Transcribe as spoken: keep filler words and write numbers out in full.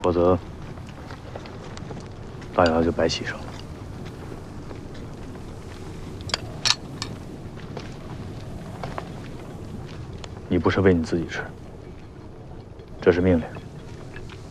否则大牙就白洗上了。你不是为你自己吃，这是命令。